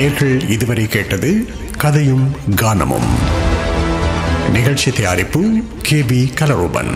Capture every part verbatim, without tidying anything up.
நேயர்கள் இதுவரை கேட்டது கதையும் கானமும். நிகழ்ச்சி தயாரிப்பு K P கலரூபன்.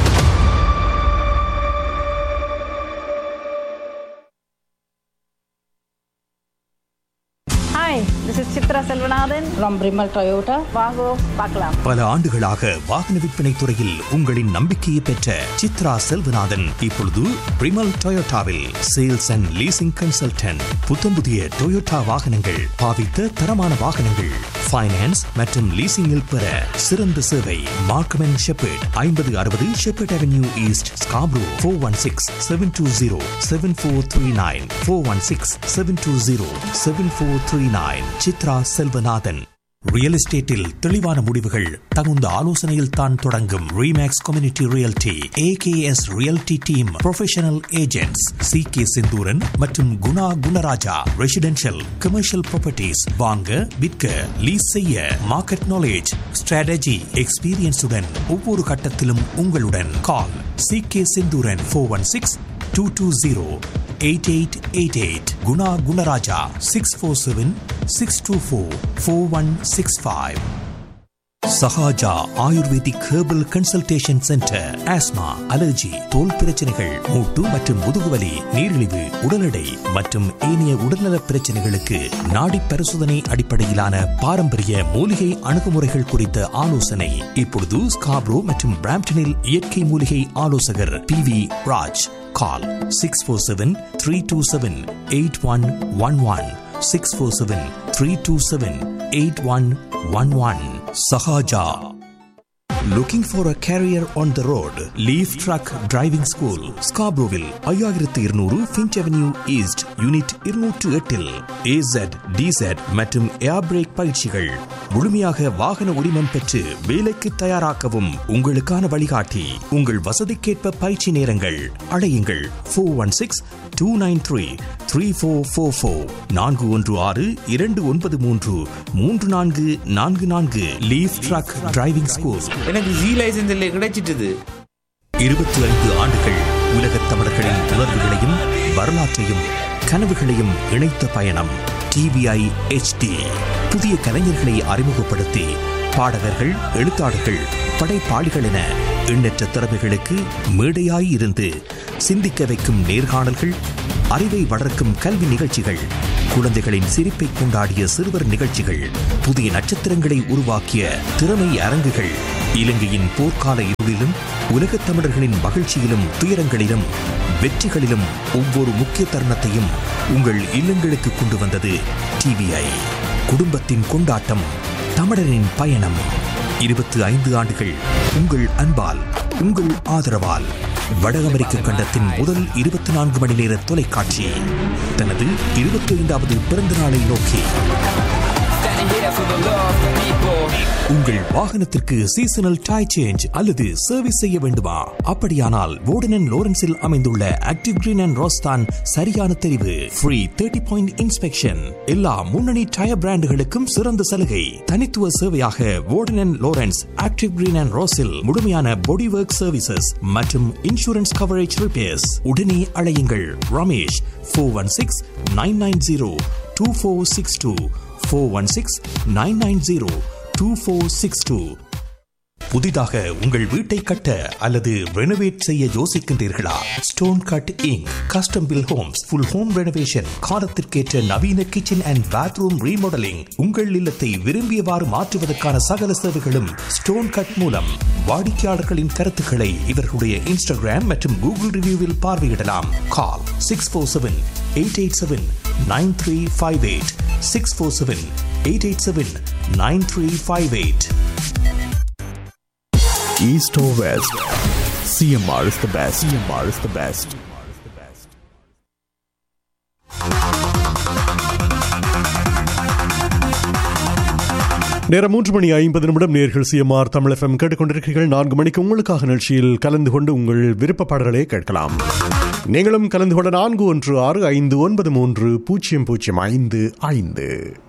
Chitra Selvanathan from Brimal Toyota. வாங்கோ பார்க்கலாம். பல ஆண்டுகளாக வாகன விற்பனை துறையில் உங்களின் நம்பிக்கையை பெற்ற சித்ரா செல்வநாதன் இப்பொழுது பிரிமல் டொயோட்டாவில் சேல்ஸ் அண்ட் லீசிங் கன்சல்டன்ட். புத்தம் புதிய டொயோட்டா வாகனங்கள், பாவித்த தரமான வாகனங்கள், ஃபைனான்ஸ் மற்றும் லீசிங்கில் பெற சிறந்த சேவை. மார்க்கம் அண்ட் ஷெப்பர்ட், ஐம்பது அறுபது shepherd avenue east, Scarborough. Four one six seven two zero seven four three nine four one six seven two zero seven four three nine. Chitra Selvanathan. Real எஸ்டேட்டில் தெளிவான முடிவுகள் தகுந்த ஆலோசனையில் தான் தொடங்கும். Remakes community realty, AKS realty team professional agents C K Senthuran மற்றும் Guna Gunaraja. Residential commercial properties வாங்க, விற்க, லீஸ் செய்ய மார்க்கெட் நாலேஜ், ஸ்ட்ராட்டஜி, எக்ஸ்பீரியன்ஸுடன் ஒவ்வொரு கட்டத்திலும் உங்களுடன். கால் C K Senthuran four one six two two zero eight eight eight eight. Guna Gunaraja six four seven six two four four one six five. Sahaja ayurvedic herbal consultation centre. Asthma, allergy, தோல் பிரச்சனைகள், மூட்டு மற்றும் முதுகுவலி, நீரிழிவு, உடல் எடை மற்றும் ஏனைய உடல்நல பிரச்சனைகளுக்கு நாடி பரிசோதனை அடிப்படையிலான பாரம்பரிய மூலிகை அணுகுமுறைகள் குறித்த ஆலோசனை. இப்பொழுது ஸ்காப்ரோ மற்றும் பிராம்டனில் இயற்கை மூலிகை ஆலோசகர் P V Raj. Call six four seven three two seven eight one one one six four seven three two seven eight one one one. Sahaja. Looking for a career on the road? Leaf Truck Driving School, Scarboroughville, ஐயாயிரத்து இருநூறு Finch Avenue East, Unit இருநூற்று எட்டில் A Z, D Z மற்றும் ஏர் break பயிற்சிகள். முழுமையாக வாகன உரிமம் பெற்று வேலைக்கு தயாராக்கவும் உங்களுக்கான வழிகாட்டி. உங்கள் வசதிக்கேற்ப பயிற்சி நேரங்கள். அழையுங்கள் four one six two nine three three four four four நான்கு ஒன்று ஆறு இரண்டு ஒன்பது மூன்று மூன்று நான்கு நான்கு நான்கு. Leaf drug driving school. எனக்கு ஜி லைசென்ஸ் இல்லை கிடைச்சிட்டது. இருபத்தி ஐந்து ஆண்டுகள் உலகத் தமிழர்களின் உணர்வுகளையும் வரலாற்றையும் கனவுகளையும் இணைத்த பயணம். டிவிஐ எச் டி புதிய கலைஞர்களை அறிமுகப்படுத்தி பாடகர்கள், எழுத்தாளர்கள், படைப்பாளிகள் என எண்ணற்ற திறமைகளுக்கு மேடையாய் இருந்து சிந்திக்க வைக்கும் நேர்காணல்கள், அறிவை வளர்க்கும் கல்வி நிகழ்ச்சிகள், குழந்தைகளின் சிரிப்பை கொண்டாடிய சிறுவர் நிகழ்ச்சிகள், புதிய நட்சத்திரங்களை உருவாக்கிய திறமை அரங்குகள், இலங்கையின் போர்க்கால இருளிலும் உலகத் தமிழர்களின் மகிழ்ச்சியிலும் துயரங்களிலும் வெற்றிகளிலும் ஒவ்வொரு முக்கிய தருணத்தையும் உங்கள் இல்லங்களுக்கு கொண்டு வந்தது டிவிஐ. குடும்பத்தின் கொண்டாட்டம், தமிழரின் பயணம். இருபத்தி ஐந்து ஆண்டுகள் உங்கள் அன்பால், உங்கள் ஆதரவால் வட அமெரிக்க கண்டத்தின் முதல் இருபத்தி நான்கு மணி நேர தொலைக்காட்சி தனது இருபத்தி ஐந்தாவது பிறந்த நாளை நோக்கி உங்கள் வாகனத்திற்கு சீசனல் டயர் சேஞ்ச் அல்லது சர்வீஸ் செய்ய வேண்டுமா? அப்படியானால் வோர்டன் அண்ட் லோரன்ஸில் அமைந்துள்ள ஆக்டிவ் கிரீன் அண்ட் ரோஸ் தான் சரியான தெரிவு. Free thirty point inspection. எல்லா முன்னணி டயர் பிராண்டுகளுக்கும் சிறந்த சலுகை. தனித்துவ சேவையாக வோர்டன் and Lawrence active green and ரோஸில் முழுமையான பாடி ஒர்க் சர்வீசஸ் மற்றும் இன்சூரன்ஸ் கவரேஜ் ரிப்பேர்ஸ். உடனே அழையுங்கள் Ramesh four one six nine nine zero two four six two four one six nine nine zero two four six two. புதிதாக உங்கள் வீட்டை கட்ட அல்லது ரெனோவேட் செய்ய யோசிக்கின்றீர்களா? Stone cut ink custom bill Holmes, full home renovation, காலத்திற்கேற்ற நவீன kitchen and bathroom remodelling, உங்கள் இல்லத்தை விரும்பியவாறு மாற்றுவதற்கான சகல சேவைகளும் ஸ்டோன் கட் மூலம். வாடிக்கையாளர்களின் கருத்துக்களை இவர்களுடைய இன்ஸ்டாகிராம் மற்றும் கூகுள் ரிவ்யூவில் பார்வையிடலாம். கால் six four seven eight eight seven nine three five eight six four seven eight eight seven nine three five eight. East or West, C M R is the best. C M R is the best. நேரம் மூன்று மணி ஐம்பது நிமிடம். நேர்கள் CMR Tamil FM கேட்டுக்கொண்டிருக்கிறீர்கள். நான்கு மணிக்கு உங்களுக்காக நிகழ்ச்சியில் கலந்து கொண்டு உங்கள் விருப்ப பாடல்களை கேட்கலாம். நீங்களும் கலந்து கொண்ட நான்கு ஒன்று ஆறு ஐந்து ஒன்பது மூன்று பூஜ்ஜியம் பூஜ்ஜியம் ஐந்து ஐந்து.